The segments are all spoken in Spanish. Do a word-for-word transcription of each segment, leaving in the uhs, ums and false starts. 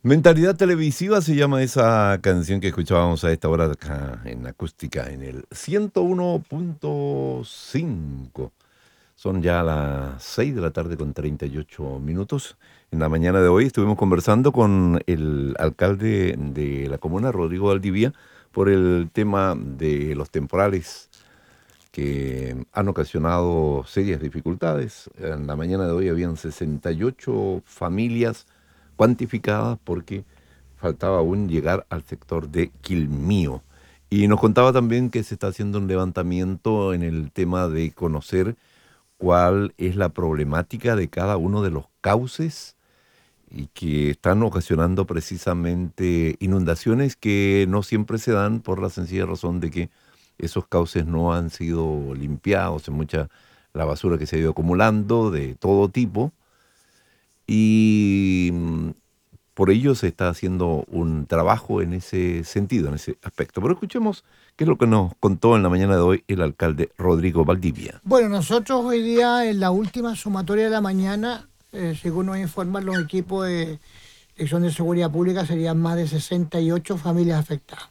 Mentalidad televisiva se llama esa canción que escuchábamos a esta hora acá en acústica en el ciento uno punto cinco. Son ya las seis de la tarde con treinta y ocho minutos. En la mañana de hoy estuvimos conversando con el alcalde de la comuna, Rodrigo Valdivia, por el tema de los temporales que han ocasionado serias dificultades. En la mañana de hoy habían sesenta y ocho familias cuantificadas porque faltaba aún llegar al sector de Quilmío. Y nos contaba también que se está haciendo un levantamiento en el tema de conocer cuál es la problemática de cada uno de los cauces y que están ocasionando precisamente inundaciones que no siempre se dan por la sencilla razón de que esos cauces no han sido limpiados, en mucha la basura que se ha ido acumulando de todo tipo. Y mm, por ello se está haciendo un trabajo en ese sentido, en ese aspecto. Pero escuchemos qué es lo que nos contó en la mañana de hoy el alcalde Rodrigo Valdivia. Bueno, nosotros hoy día en la última sumatoria de la mañana, eh, según nos informan los equipos de Dirección de Seguridad Pública, serían más de sesenta y ocho familias afectadas.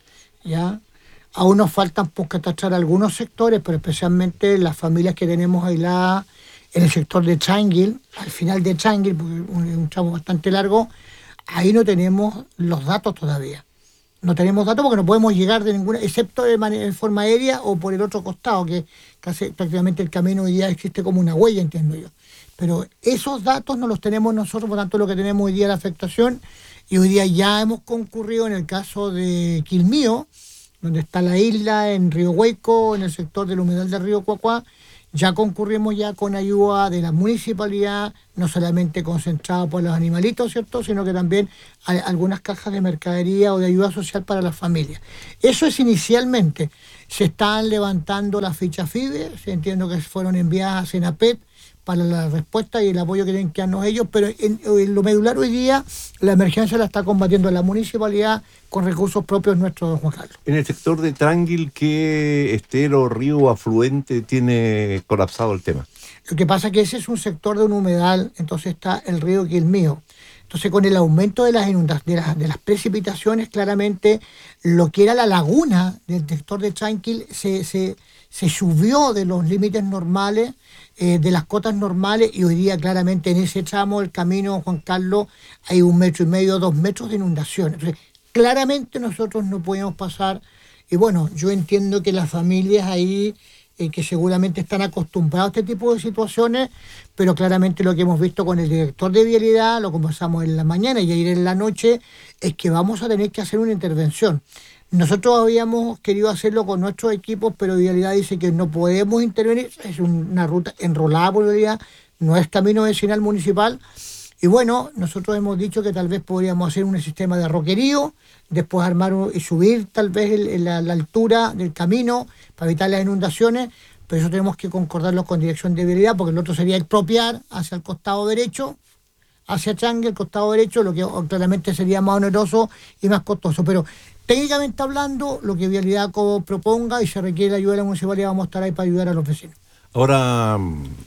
¿Ya? Aún nos faltan por catastrar algunos sectores, pero especialmente las familias que tenemos aisladas en el sector de Changuil, al final de Changuil, porque es un, un tramo bastante largo. Ahí no tenemos los datos todavía. No tenemos datos porque no podemos llegar de ninguna, excepto de, manera, de forma aérea o por el otro costado, que casi prácticamente el camino hoy día existe como una huella, entiendo yo. Pero esos datos no los tenemos nosotros, por tanto lo que tenemos hoy día es la afectación, y hoy día ya hemos concurrido en el caso de Quilmío, donde está la isla, en Río Hueco, en el sector del humedal del río Cuacuá. Ya concurrimos ya con ayuda de la municipalidad, no solamente concentrada por los animalitos, ¿cierto?, sino que también hay algunas cajas de mercadería o de ayuda social para las familias. Eso es inicialmente. Se están levantando las fichas FIDE, entiendo que fueron enviadas a Senapet para la respuesta y el apoyo que tienen que darnos ellos, pero en, en lo medular hoy día la emergencia la está combatiendo la municipalidad con recursos propios nuestros, don Juan Carlos. En el sector de Changuil, ¿qué estero, río, afluente tiene colapsado el tema? Lo que pasa es que ese es un sector de un humedal, entonces está el río Quilmío. Entonces, con el aumento de las inundaciones, de las, de las precipitaciones, claramente lo que era la laguna del sector de Changuil se, se, se subió de los límites normales, eh, de las cotas normales, y hoy día claramente en ese tramo del camino, Juan Carlos, hay un metro y medio, dos metros de inundaciones. Entonces, claramente nosotros no podemos pasar, y bueno, yo entiendo que las familias ahí, eh, que seguramente están acostumbrados a este tipo de situaciones, pero claramente lo que hemos visto con el director de vialidad, lo conversamos en la mañana y ayer en la noche, es que vamos a tener que hacer una intervención. Nosotros habíamos querido hacerlo con nuestros equipos, pero vialidad dice que no podemos intervenir, es una ruta enrolada por vialidad, no es camino vecinal municipal. Y bueno, nosotros hemos dicho que tal vez podríamos hacer un sistema de roquerío, después armar y subir tal vez el, el, la, la altura del camino para evitar las inundaciones, pero eso tenemos que concordarlo con dirección de vialidad, porque el otro sería expropiar hacia el costado derecho, hacia Changuil, el costado derecho, lo que claramente sería más oneroso y más costoso. Pero técnicamente hablando, lo que vialidad proponga y se requiere ayuda de la municipalidad, vamos a estar ahí para ayudar a los vecinos. Ahora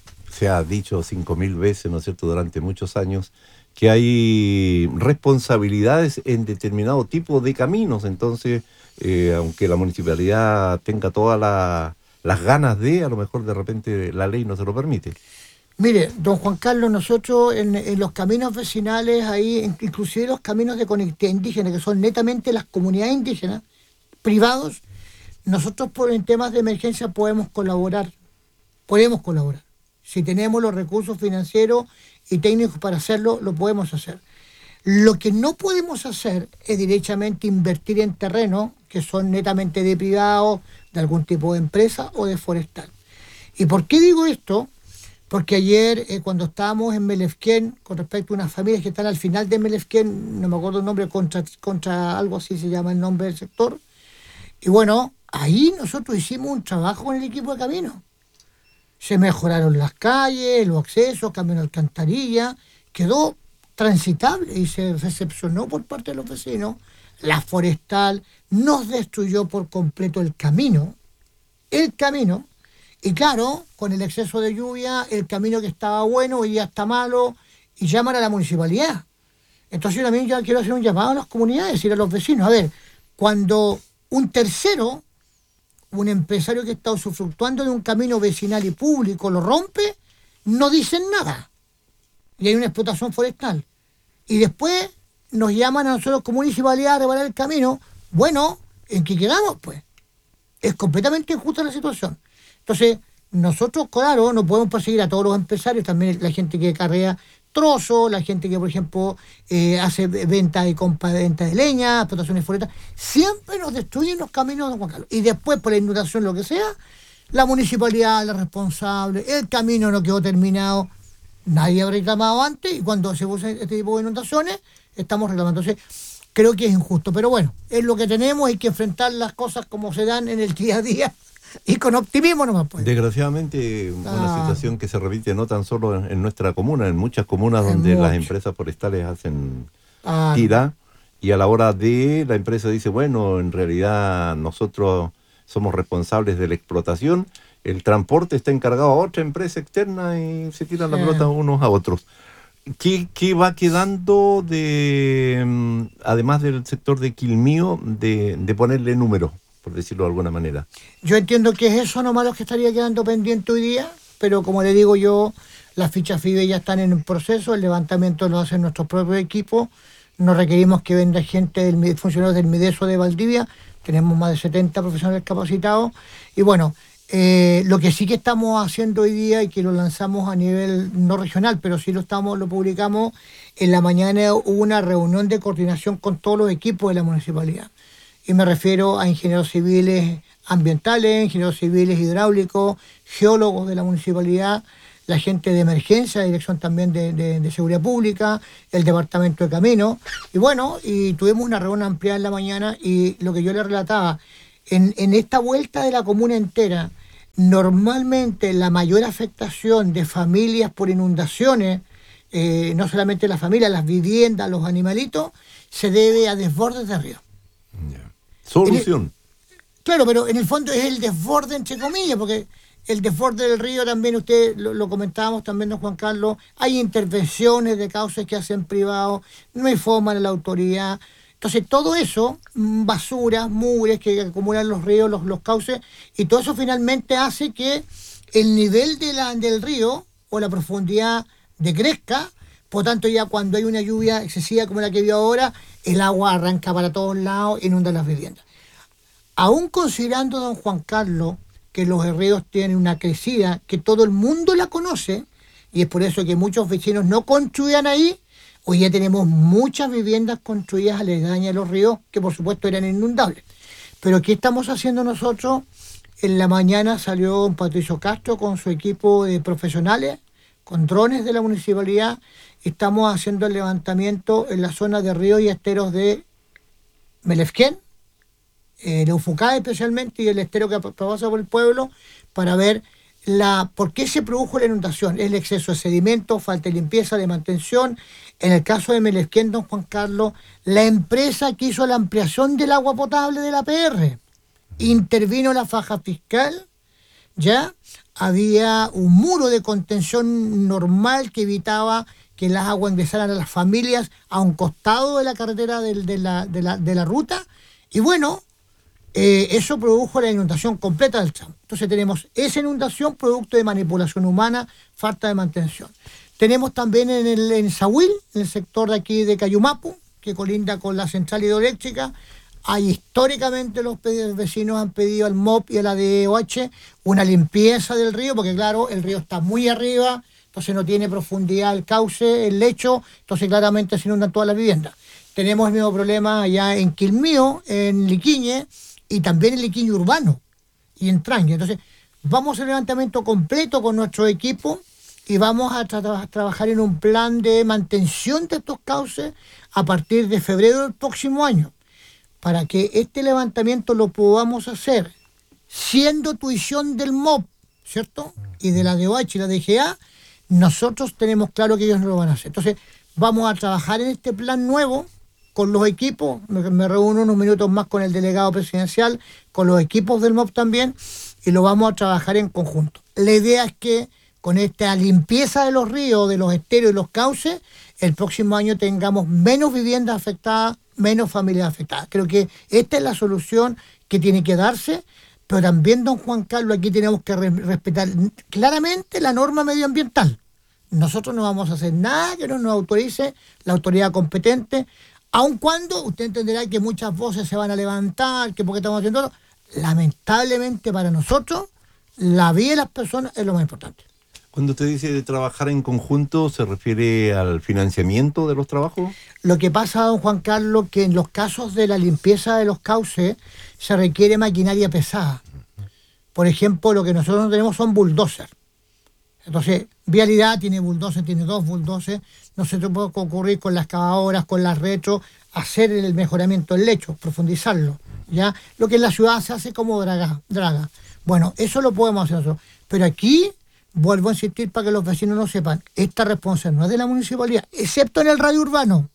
se ha dicho cinco mil veces, ¿no es cierto?, durante muchos años, que hay responsabilidades en determinado tipo de caminos. Entonces, eh, aunque la municipalidad tenga todas la, las ganas de, a lo mejor de repente la ley no se lo permite. Mire, don Juan Carlos, nosotros en, en los caminos vecinales, ahí, inclusive los caminos de conectividad indígena, que son netamente las comunidades indígenas, privados, nosotros por en temas de emergencia podemos colaborar, podemos colaborar. Si tenemos los recursos financieros y técnicos para hacerlo, lo podemos hacer. Lo que no podemos hacer es directamente invertir en terrenos que son netamente de privados, de algún tipo de empresa o de forestal. ¿Y por qué digo esto? Porque ayer, eh, cuando estábamos en Melefquén, con respecto a unas familias que están al final de Melefquén, no me acuerdo el nombre, contra, contra algo así se llama el nombre del sector, y bueno, ahí nosotros hicimos un trabajo con el equipo de camino. Se mejoraron las calles, los accesos, cambió la alcantarilla, quedó transitable y se recepcionó por parte de los vecinos. La forestal nos destruyó por completo el camino, el camino, y claro, con el exceso de lluvia, el camino que estaba bueno hoy ya está malo y llaman a la municipalidad. Entonces yo también ya quiero hacer un llamado a las comunidades, decir a los vecinos, a ver, cuando un tercero, un empresario que está usufructuando de un camino vecinal y público lo rompe, no dicen nada. Y hay una explotación forestal. Y después nos llaman a nosotros como municipalidad a reparar el camino. Bueno, ¿en qué quedamos, pues? Es completamente injusta la situación. Entonces, nosotros, claro, no podemos perseguir a todos los empresarios, también la gente que carrea trozos, la gente que, por ejemplo, eh, hace venta y compra de venta de leña, explotaciones forestales. Siempre nos destruyen los caminos de Juan Carlos. Y después, por la inundación, lo que sea, la municipalidad, la responsable, el camino no quedó terminado. Nadie ha reclamado antes y cuando se usa este tipo de inundaciones, estamos reclamando. Entonces, creo que es injusto. Pero bueno, es lo que tenemos, hay que enfrentar las cosas como se dan en el día a día y con optimismo nomás. Pues. Desgraciadamente, una ah. situación que se repite no tan solo en, en nuestra comuna, en muchas comunas en donde mucho. Las empresas forestales hacen ah. tira y a la hora de la empresa dice, bueno, en realidad nosotros somos responsables de la explotación, el transporte está encargado a otra empresa externa y se tiran sí. la pelota unos a otros. ¿Qué, qué va quedando de, además del sector de Quilmío, de, de ponerle números, por decirlo de alguna manera? Yo entiendo que es eso nomás lo que estaría quedando pendiente hoy día, pero como le digo yo, las fichas F I B E ya están en el proceso, el levantamiento lo hacen nuestros propios equipos, no requerimos que venga gente, del, funcionarios del Mideso de Valdivia, tenemos más de setenta profesionales capacitados, y bueno, Eh, lo que sí que estamos haciendo hoy día y que lo lanzamos a nivel no regional, pero sí lo estamos, lo publicamos, en la mañana hubo una reunión de coordinación con todos los equipos de la municipalidad. Y me refiero a ingenieros civiles ambientales, ingenieros civiles hidráulicos, geólogos de la municipalidad, la gente de emergencia, dirección también de, de, de seguridad pública, el departamento de caminos. Y bueno, y tuvimos una reunión ampliada en la mañana y lo que yo le relataba, En, en esta vuelta de la comuna entera, normalmente la mayor afectación de familias por inundaciones, eh, no solamente las familias, las viviendas, los animalitos, se debe a desbordes de río. Yeah. Solución. El, claro, pero en el fondo es el desborde entre comillas, porque el desborde del río también, usted lo, lo comentábamos también, don Juan Carlos, hay intervenciones de cauces que hacen privados, no hay forma de la autoridad. Entonces, todo eso, basuras, mugres que acumulan los ríos, los, los cauces, y todo eso finalmente hace que el nivel de la, del río o la profundidad decrezca. Por tanto, ya cuando hay una lluvia excesiva como la que vio ahora, el agua arranca para todos lados e inunda las viviendas. Aún considerando, don Juan Carlos, que los ríos tienen una crecida, que todo el mundo la conoce, y es por eso que muchos vecinos no construían ahí. Hoy ya tenemos muchas viviendas construidas aledañas a los ríos, que por supuesto eran inundables. Pero ¿qué estamos haciendo nosotros? En la mañana salió don Patricio Castro con su equipo de profesionales, con drones de la municipalidad. Estamos haciendo el levantamiento en la zona de ríos y esteros de Melefquén, eh, de Ufucá especialmente, y el estero que pasa por el pueblo, para ver la por qué se produjo la inundación. El exceso de sedimento, falta de limpieza, de mantención. En el caso de Melefquén, don Juan Carlos, la empresa que hizo la ampliación del agua potable de la P R intervino la faja fiscal, ya había un muro de contención normal que evitaba que las aguas ingresaran a las familias a un costado de la carretera de, de, la, de, la, de la ruta, y bueno, eh, eso produjo la inundación completa del tramo. Entonces tenemos esa inundación producto de manipulación humana, falta de mantención. Tenemos también en el en Zahuil, en el sector de aquí de Cayumapu, que colinda con la central hidroeléctrica. Hay históricamente los vecinos han pedido al M O P y a la D O H una limpieza del río, porque claro, el río está muy arriba, entonces no tiene profundidad el cauce, el lecho, entonces claramente se inundan todas las viviendas. Tenemos el mismo problema allá en Quilmío, en Liquiñe, y también en Liquiñe urbano, y en Tranque. Entonces, vamos a hacer el levantamiento completo con nuestro equipo, y vamos a tra- trabajar en un plan de mantención de estos cauces a partir de febrero del próximo año, para que este levantamiento lo podamos hacer siendo tuición del M O P, ¿cierto? Y de la D O H y la D G A, nosotros tenemos claro que ellos no lo van a hacer. Entonces, vamos a trabajar en este plan nuevo con los equipos, me, me reúno unos minutos más con el delegado presidencial, con los equipos del M O P también, y lo vamos a trabajar en conjunto. La idea es que con esta limpieza de los ríos, de los esteros y los cauces, el próximo año tengamos menos viviendas afectadas, menos familias afectadas. Creo que esta es la solución que tiene que darse, pero también, don Juan Carlos, aquí tenemos que re- respetar claramente la norma medioambiental. Nosotros no vamos a hacer nada que no nos autorice la autoridad competente, aun cuando usted entenderá que muchas voces se van a levantar, que porque estamos haciendo todo. Lamentablemente para nosotros, la vida de las personas es lo más importante. Cuando usted dice de trabajar en conjunto, ¿se refiere al financiamiento de los trabajos? Lo que pasa, don Juan Carlos, que en los casos de la limpieza de los cauces se requiere maquinaria pesada. Por ejemplo, lo que nosotros no tenemos son bulldozers. Entonces, Vialidad tiene bulldozer, tiene dos bulldozers. No se te puede ocurrir con las excavadoras, con las retro, hacer el mejoramiento del lecho, profundizarlo, ¿ya? Lo que en la ciudad se hace como draga, draga. Bueno, eso lo podemos hacer nosotros. Pero aquí, vuelvo a insistir para que los vecinos lo sepan, esta responsabilidad no es de la municipalidad, excepto en el radio urbano.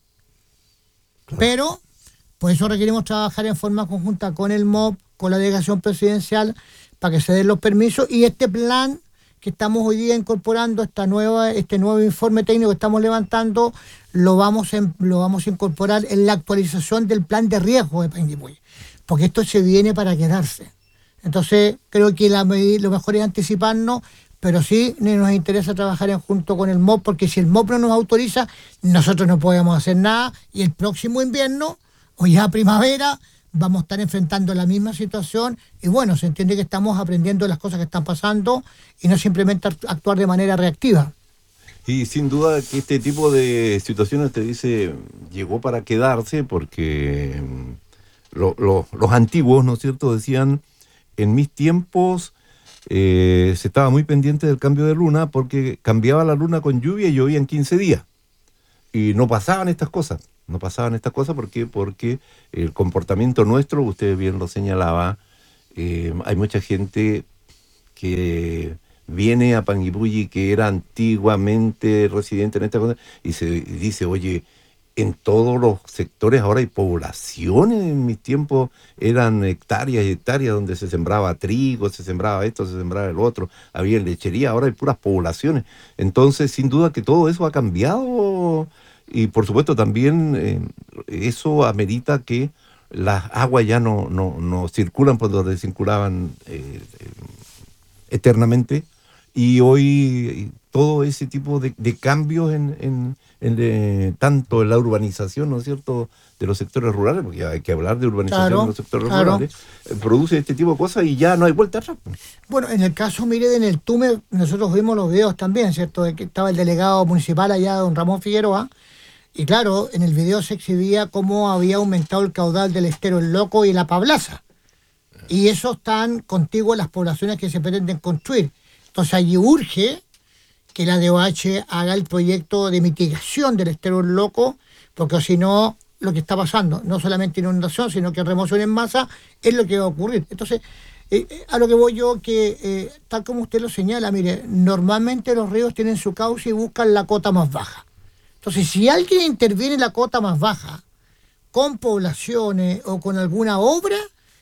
Claro. Pero, por eso requerimos trabajar en forma conjunta con el M O B, con la delegación presidencial, para que se den los permisos, y este plan que estamos hoy día incorporando, esta nueva, este nuevo informe técnico que estamos levantando, lo vamos, en, lo vamos a incorporar en la actualización del plan de riesgo de Panguipulli, porque esto se viene para quedarse. Entonces, creo que la, lo mejor es anticiparnos, pero sí nos interesa trabajar en junto con el M O B, porque si el M O B no nos autoriza, nosotros no podemos hacer nada, y el próximo invierno, o ya primavera, vamos a estar enfrentando la misma situación, y bueno, se entiende que estamos aprendiendo de las cosas que están pasando y no simplemente actuar de manera reactiva. Y sin duda que este tipo de situaciones, te dice, llegó para quedarse, porque lo, lo, los antiguos, ¿no es cierto?, decían, en mis tiempos eh, se estaba muy pendiente del cambio de luna, porque cambiaba la luna con lluvia y llovía en quince días, y no pasaban estas cosas. No pasaban estas cosas, ¿por qué? Porque el comportamiento nuestro, usted bien lo señalaba, eh, hay mucha gente que viene a Panguipulli que era antiguamente residente en esta cosa y se dice, oye, en todos los sectores ahora hay poblaciones. En mis tiempos eran hectáreas y hectáreas donde se sembraba trigo, se sembraba esto, se sembraba el otro, había lechería, ahora hay puras poblaciones. Entonces, sin duda que todo eso ha cambiado. Y por supuesto también eh, eso amerita que las aguas ya no, no, no circulan por donde circulaban eh, eh, eternamente, y hoy todo ese tipo de, de cambios en, en, en de, tanto en la urbanización, ¿no es cierto?, de los sectores rurales, porque hay que hablar de urbanización, claro, de los sectores claro. rurales, eh, produce este tipo de cosas y ya no hay vuelta atrás. Bueno, en el caso, mire, en el Tume, nosotros vimos los videos también, ¿cierto?, de que estaba el delegado municipal allá, don Ramón Figueroa. Y claro, en el video se exhibía cómo había aumentado el caudal del estero El Loco y la Pablaza. Y eso están contiguos las poblaciones que se pretenden construir. Entonces allí urge que la D O H haga el proyecto de mitigación del estero El Loco, porque si no, lo que está pasando, no solamente inundación, sino que remoción en masa, es lo que va a ocurrir. Entonces, eh, a lo que voy yo, que eh, tal como usted lo señala, mire, normalmente los ríos tienen su cauce y buscan la cota más baja. Entonces, si alguien interviene en la cota más baja, con poblaciones o con alguna obra,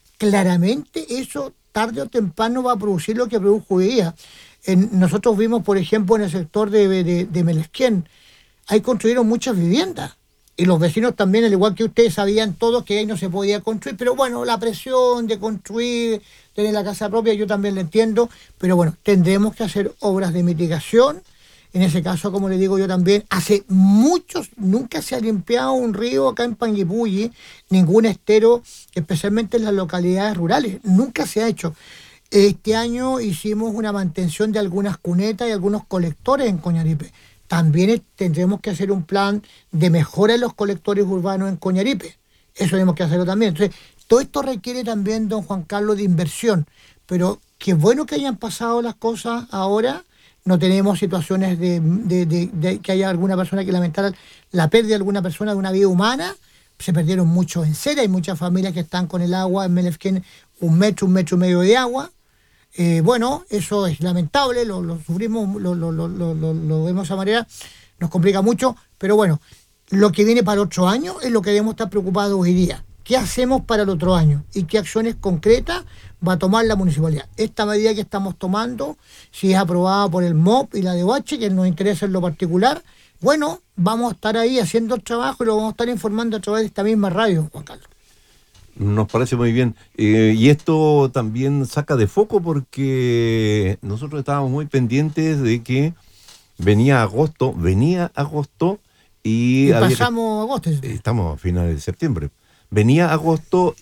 claramente eso tarde o temprano va a producir lo que produjo hoy día. En, nosotros vimos, por ejemplo, en el sector de, de, de Melesquén, ahí construyeron muchas viviendas. Y los vecinos también, al igual que ustedes, sabían todos que ahí no se podía construir. Pero bueno, la presión de construir, tener la casa propia, yo también lo entiendo. Pero bueno, tendremos que hacer obras de mitigación. En ese caso, como le digo yo también, hace muchos, nunca se ha limpiado un río acá en Panguipulli, ningún estero, especialmente en las localidades rurales, nunca se ha hecho. Este año hicimos una mantención de algunas cunetas y algunos colectores en Coñaripe. También tendremos que hacer un plan de mejora de los colectores urbanos en Coñaripe. Eso tenemos que hacerlo también. Entonces, todo esto requiere también, don Juan Carlos, de inversión. Pero qué bueno que hayan pasado las cosas ahora. No tenemos situaciones de, de, de, de que haya alguna persona que lamentara la pérdida de alguna persona de una vida humana. Se perdieron muchos en serio. Hay muchas familias que están con el agua en Melesquén, un metro, un metro y medio de agua. Eh, bueno, eso es lamentable, lo, lo sufrimos, lo, lo, lo, lo, lo vemos de esa manera, nos complica mucho, pero bueno, lo que viene para otro año es lo que debemos estar preocupados hoy día. ¿Qué hacemos para el otro año? ¿Y qué acciones concretas va a tomar la municipalidad. Esta medida que estamos tomando, si es aprobada por el M O P y la D O H, que nos interesa en lo particular, bueno, vamos a estar ahí haciendo el trabajo y lo vamos a estar informando a través de esta misma radio, Juan Carlos. Nos parece muy bien. Eh, y esto también saca de foco porque nosotros estábamos muy pendientes de que venía agosto, venía agosto y... Y había pasamos que, agosto. Estamos a finales de septiembre. Venía agosto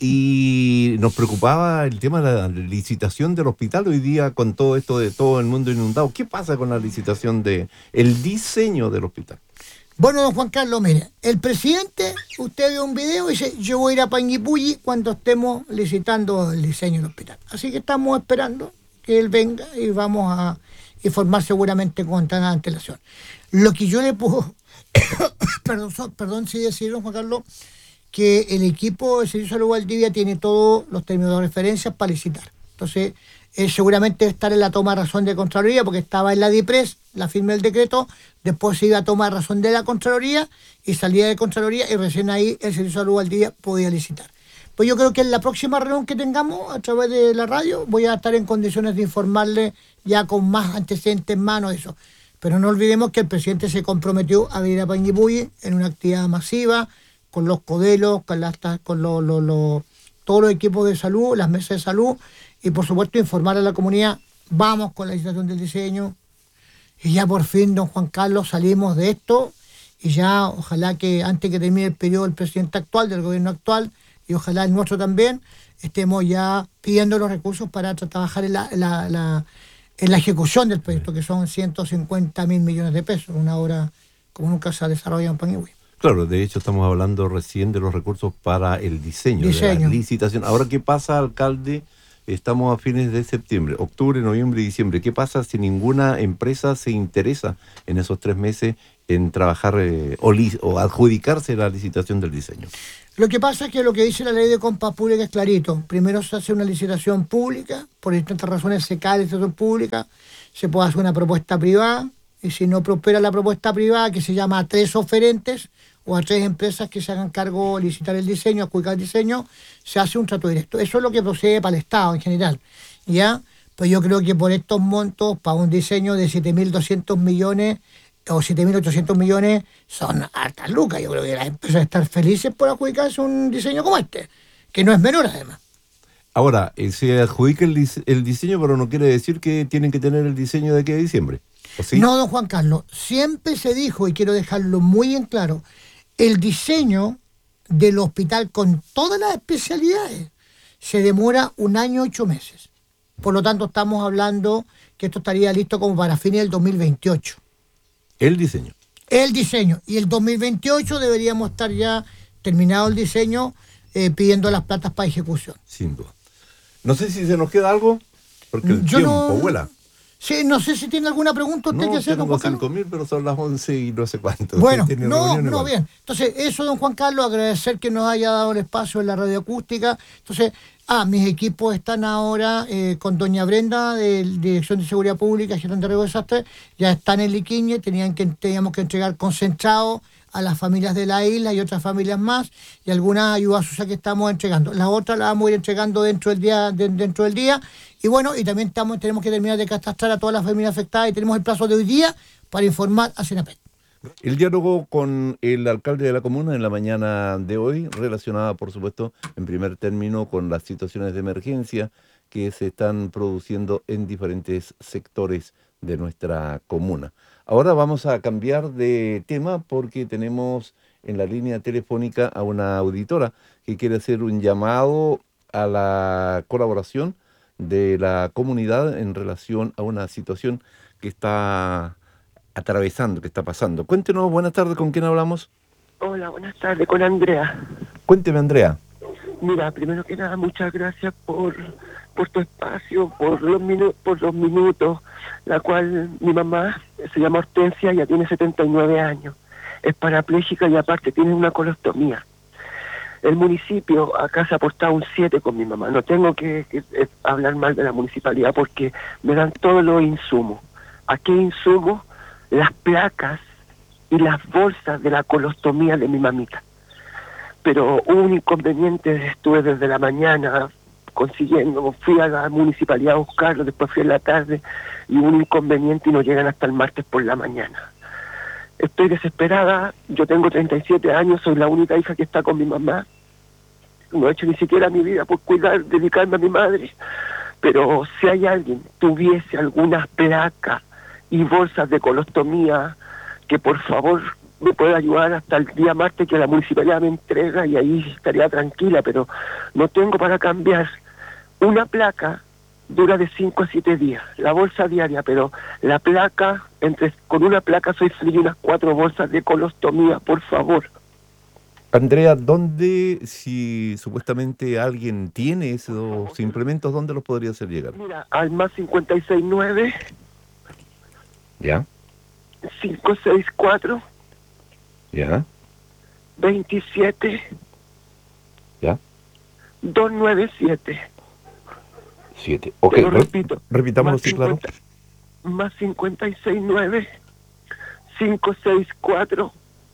y nos preocupaba el tema de la licitación del hospital hoy día con todo esto de todo el mundo inundado. ¿Qué pasa con la licitación de el diseño del hospital? Bueno, don Juan Carlos, mire, el presidente, usted ve un video y dice, yo voy a ir a Panguipulli cuando estemos licitando el diseño del hospital. Así que estamos esperando que él venga y vamos a informar seguramente con tanta antelación. Lo que yo le puedo, perdón, so- perdón si decir, don Juan Carlos, que el equipo de Servicio de Salud Valdivia tiene todos los términos de referencia para licitar. Entonces, eh, seguramente estar en la toma de razón de Contraloría, porque estaba en la DIPRES, la firma del decreto, después se iba a tomar razón de la Contraloría y salía de Contraloría y recién ahí el Servicio de Salud Valdivia podía licitar. Pues yo creo que en la próxima reunión que tengamos a través de la radio voy a estar en condiciones de informarle ya con más antecedentes en mano de eso. Pero no olvidemos que el presidente se comprometió a venir a Panguipulli en una actividad masiva, con los codelos, con, las, con lo, lo, lo, todos los equipos de salud, las mesas de salud, y por supuesto informar a la comunidad, vamos con la licitación del diseño, y ya por fin, don Juan Carlos, salimos de esto, y ya ojalá que antes que termine el periodo del presidente actual, del gobierno actual, y ojalá el nuestro también, estemos ya pidiendo los recursos para trabajar en la, la, la, en la ejecución del proyecto, que son ciento cincuenta mil millones de pesos, una obra como nunca se ha desarrollado en Panguipulli. Claro, de hecho estamos hablando recién de los recursos para el diseño, Diseño. de la licitación. Ahora, ¿qué pasa, alcalde? Estamos a fines de septiembre, octubre, noviembre y diciembre. ¿Qué pasa si ninguna empresa se interesa en esos tres meses en trabajar eh, o, li- o adjudicarse la licitación del diseño? Lo que pasa es que lo que dice la ley de compras públicas es clarito. Primero se hace una licitación pública, por distintas razones se cae la licitación pública, se puede hacer una propuesta privada, y si no prospera la propuesta privada, que se llama a tres oferentes o a tres empresas que se hagan cargo de licitar el diseño, adjudicar el diseño, se hace un trato directo. Eso es lo que procede para el Estado en general. ¿Ya? Pues yo creo que por estos montos, para un diseño de siete mil doscientos millones o siete mil ochocientos millones, son hartas lucas. Yo creo que las empresas están felices por adjudicarse un diseño como este, que no es menor además. Ahora, eh, se adjudica el, dis- el diseño, pero no quiere decir que tienen que tener el diseño de aquí a diciembre. ¿O sí? No, don Juan Carlos, siempre se dijo, y quiero dejarlo muy en claro, el diseño del hospital con todas las especialidades se demora un año ocho meses. Por lo tanto, estamos hablando que esto estaría listo como para fines del dos mil veintiocho. El diseño. El diseño. Y el dos mil veintiocho deberíamos estar ya terminado el diseño, eh, pidiendo las platas para ejecución. Sin duda. No sé si se nos queda algo, porque el Yo tiempo no- vuela. Sí, no sé si tiene alguna pregunta usted No, que hacer, don tengo Juan Carlos. cinco mil, pero son las once y no sé cuánto. Bueno, Usted tiene no, reunión no, igual. bien. Entonces, eso, don Juan Carlos, agradecer que nos haya dado el espacio en la radioacústica. Entonces, ah, mis equipos están ahora eh, con doña Brenda, de Dirección de Seguridad Pública, Gestión de Riesgo de Desastre, ya están en Liquiñe, tenían que, teníamos que entregar concentrados a las familias de la isla y otras familias más, y algunas ayudas sociales que estamos entregando. Las otras las vamos a ir entregando dentro del día, de- dentro del día. Y bueno, y también estamos, tenemos que terminar de catastrar a todas las familias afectadas y tenemos el plazo de hoy día para informar a Senapet. El diálogo con el alcalde de la comuna en la mañana de hoy, relacionada, por supuesto, en primer término con las situaciones de emergencia que se están produciendo en diferentes sectores de nuestra comuna. Ahora vamos a cambiar de tema porque tenemos en la línea telefónica a una auditora que quiere hacer un llamado a la colaboración de la comunidad en relación a una situación que está atravesando, que está pasando. Cuéntenos, buenas tardes, ¿con quién hablamos? Hola, buenas tardes, con Andrea. Cuénteme, Andrea. Mira, primero que nada, muchas gracias por, por tu espacio, por los, minu por los minutos, la cual mi mamá se llama Hortensia, ya tiene setenta y nueve años, es parapléjica y aparte tiene una colostomía. El municipio acá se ha portado un siete con mi mamá, no tengo que, que eh, hablar mal de la municipalidad porque me dan todos los insumos. ¿A qué insumos? Las placas y las bolsas de la colostomía de mi mamita. Pero hubo un inconveniente, estuve desde la mañana consiguiendo. Fui a la municipalidad a buscarlo, después fui en la tarde y hubo un inconveniente y no llegan hasta el martes por la mañana. Estoy desesperada, yo tengo treinta y siete años, soy la única hija que está con mi mamá. No he hecho ni siquiera mi vida por cuidar, dedicarme a mi madre. Pero si hay alguien tuviese algunas placas y bolsas de colostomía, que por favor me pueda ayudar hasta el día martes que la municipalidad me entrega y ahí estaría tranquila, pero no tengo para cambiar. Una placa dura de cinco a siete días, la bolsa diaria, pero la placa, entre con una placa soy feliz y unas cuatro bolsas de colostomía, por favor. Andrea, ¿dónde, si supuestamente alguien tiene esos implementos, dónde los podría hacer llegar? Mira, al más cincuenta y seis nueve. ¿Ya? cinco seis cuatro. ¿Ya? veintisiete. ¿Ya? doscientos noventa y siete. siete. Ok, Te lo re- repito. repitámoslo, sí, claro. Más cincuenta y seis nueve. cinco seis cuatro.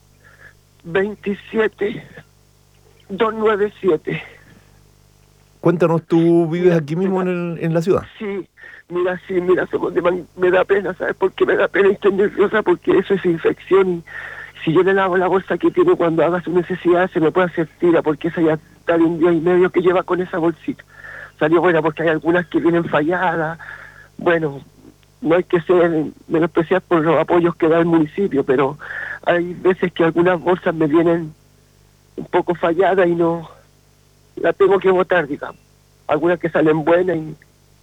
veintisiete. doscientos noventa y siete. Cuéntanos, ¿tú vives aquí mismo en, el, en la ciudad? Sí, mira, sí, mira, somos de man- me da pena, ¿sabes por qué me da pena? Y estoy nerviosa porque eso es infección y si yo le lavo la bolsa que tiene cuando haga su necesidad se me puede hacer tira porque esa ya está de un día y medio que lleva con esa bolsita. Salió buena porque hay algunas que vienen falladas. Bueno, no hay que ser menospreciar por los apoyos que da el municipio, pero hay veces que algunas bolsas me vienen un poco falladas y no la tengo que botar, digamos. Algunas que salen buenas y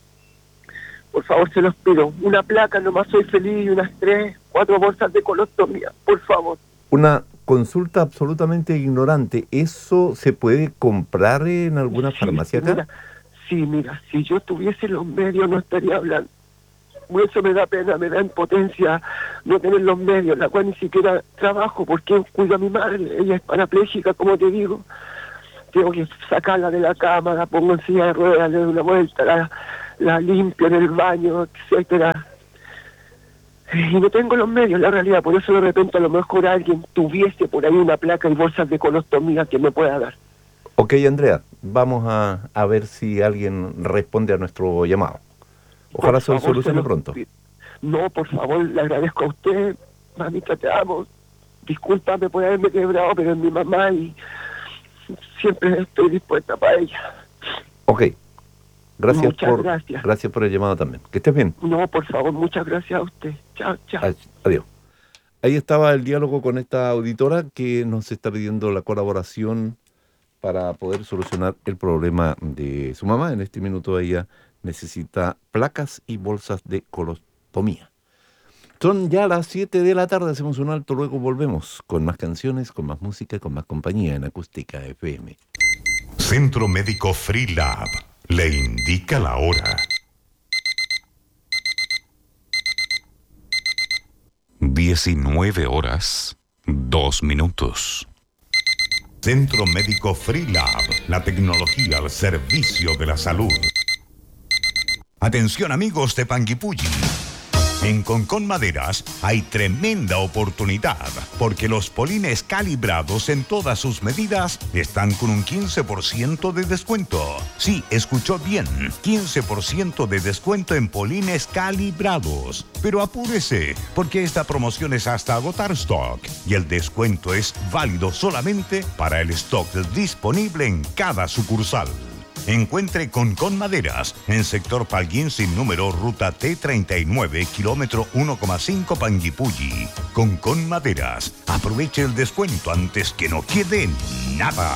por favor se los pido. Una placa nomás soy feliz y unas tres, cuatro bolsas de colostomía, por favor. Una consulta absolutamente ignorante. ¿Eso se puede comprar en alguna Sí, farmacia acá? Mira, sí, mira, si yo tuviese los medios no estaría hablando. Eso me da pena, me da impotencia no tener los medios, la cual ni siquiera trabajo porque cuido a mi madre, ella es parapléjica, como te digo. Tengo que sacarla de la cama, la pongo en silla de ruedas, le doy una vuelta, la, la limpio en el baño, etcétera. Y no tengo los medios, la realidad, por eso de repente a lo mejor alguien tuviese por ahí una placa y bolsas de colostomía que me pueda dar. Ok, Andrea, vamos a, a ver si alguien responde a nuestro llamado. Ojalá Por se favor, solucione se lo pronto. pido. No, por favor, le agradezco a usted, mamita, te amo. Discúlpame por haberme quebrado, pero es mi mamá y siempre estoy dispuesta para ella. Ok, gracias Muchas por, gracias. gracias por el llamado también. Que estés bien. No, por favor, muchas gracias a usted. Chao, chao. Adiós. Ahí estaba el diálogo con esta auditora que nos está pidiendo la colaboración para poder solucionar el problema de su mamá. En este minuto ella necesita placas y bolsas de colostomía. Son ya las siete de la tarde, hacemos un alto, luego volvemos con más canciones, con más música, con más compañía en Acústica F M. Centro Médico Freelab le indica la hora. diecinueve horas, dos minutos. Centro Médico Freelab, la tecnología al servicio de la salud. Atención amigos de Panguipulli. En Concón Maderas hay tremenda oportunidad, porque los polines calibrados en todas sus medidas están con un quince por ciento de descuento. Sí, escuchó bien, quince por ciento de descuento en polines calibrados. Pero apúrese, porque esta promoción es hasta agotar stock y el descuento es válido solamente para el stock disponible en cada sucursal. Encuentre Concón Maderas en sector Palguín sin número, ruta T treinta y nueve, kilómetro uno coma cinco Panguipulli. Concón Maderas. Aproveche el descuento antes que no quede nada.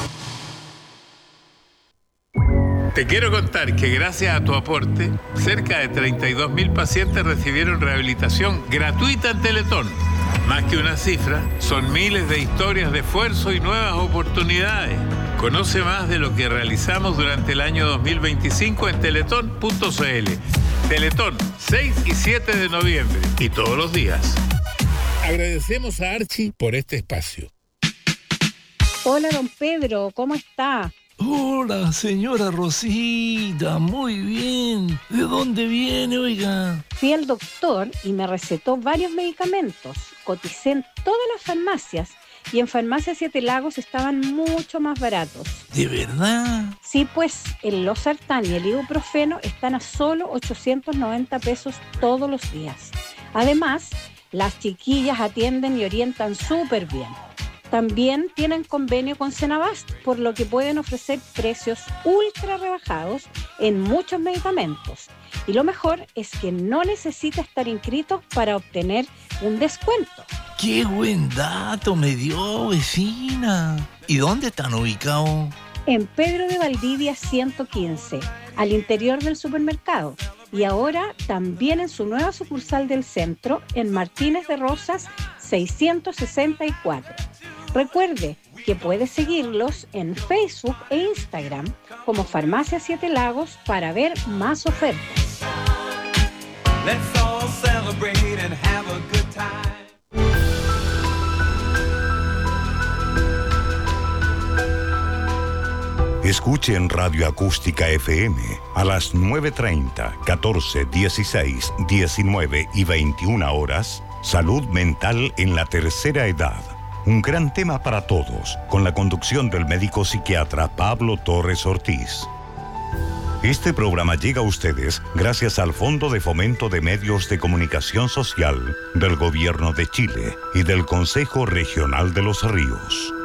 Te quiero contar que gracias a tu aporte, cerca de treinta y dos mil pacientes recibieron rehabilitación gratuita en Teletón. Más que una cifra, son miles de historias de esfuerzo y nuevas oportunidades. Conoce más de lo que realizamos durante el año dos mil veinticinco en teletón punto c l. Teletón, seis y siete de noviembre y todos los días. Agradecemos a Archie por este espacio. Hola, don Pedro, ¿cómo está? Hola, señora Rosita, muy bien. ¿De dónde viene, oiga? Fui al doctor y me recetó varios medicamentos. Coticé en todas las farmacias y en Farmacia Siete Lagos estaban mucho más baratos. ¿De verdad? Sí, pues el Losartán y el ibuprofeno están a solo ochocientos noventa pesos todos los días. Además, las chiquillas atienden y orientan súper bien. También tienen convenio con Senabast, por lo que pueden ofrecer precios ultra rebajados en muchos medicamentos. Y lo mejor es que no necesita estar inscrito para obtener un descuento. ¡Qué buen dato me dio, vecina! ¿Y dónde están ubicados? En Pedro de Valdivia ciento quince, al interior del supermercado. Y ahora también en su nueva sucursal del centro, en Martínez de Rosas seiscientos sesenta y cuatro. Recuerde que puede seguirlos en Facebook e Instagram como Farmacia Siete Lagos para ver más ofertas. Let's all celebrate and have a good time. Escuche en Radio Acústica F M a las nueve treinta, catorce, dieciséis, diecinueve y veintiuna horas, Salud Mental en la Tercera Edad. Un gran tema para todos, con la conducción del médico psiquiatra Pablo Torres Ortiz. Este programa llega a ustedes gracias al Fondo de Fomento de Medios de Comunicación Social del Gobierno de Chile y del Consejo Regional de los Ríos.